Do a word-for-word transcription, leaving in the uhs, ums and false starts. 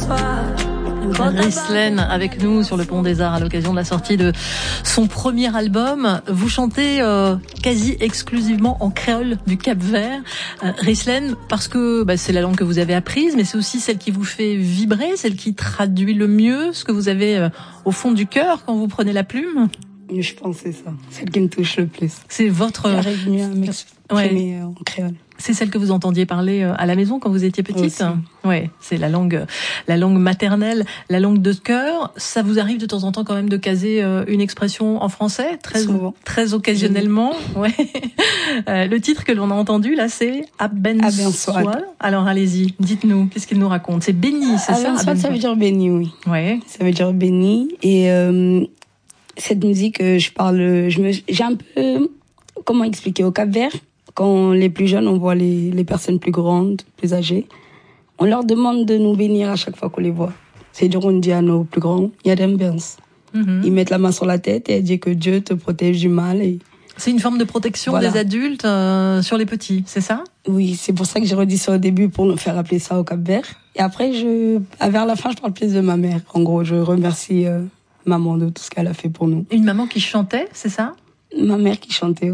Ghislaine avec nous sur le Pont des Arts à l'occasion de la sortie de son premier album. Vous chantez euh, quasi exclusivement en créole du Cap-Vert. Euh, Ghislaine, parce que bah, c'est la langue que vous avez apprise, mais c'est aussi celle qui vous fait vibrer, celle qui traduit le mieux ce que vous avez euh, au fond du cœur quand vous prenez la plume. Je pense que c'est ça, celle qui me touche le plus. C'est votre... J'arrive mieux à m'exprimer ouais. en créole. C'est celle que vous entendiez parler à la maison quand vous étiez petite. Ouais, c'est la langue, la langue maternelle, la langue de cœur. Ça vous arrive de temps en temps quand même de caser une expression en français, très souvent, très occasionnellement. Mmh. Ouais. Euh, le titre que l'on a entendu là, c'est Aben Soal. Alors allez-y, dites-nous, qu'est-ce qu'il nous raconte? C'est béni, c'est ça? Aben Soal, ça veut dire béni, oui. Ouais. Ça veut dire béni. Et euh, cette musique, je parle, je me, j'ai un peu, comment expliquer, au Cap-Vert. Quand les plus jeunes, on voit les, les personnes plus grandes, plus âgées, on leur demande de nous bénir à chaque fois qu'on les voit. C'est-à-dire, on dit à nos plus grands, il y a d'ambiance. Mm-hmm. Ils mettent la main sur la tête et ils disent que Dieu te protège du mal. Et... C'est une forme de protection voilà. des adultes euh, sur les petits, c'est ça? Oui, c'est pour ça que j'ai redit ça au début, pour nous faire appeler ça au Cap-Vert. Et après, je, vers la fin, je parle plus de ma mère. En gros, je remercie euh, maman de tout ce qu'elle a fait pour nous. Une maman qui chantait, c'est ça? Ma mère qui chantait.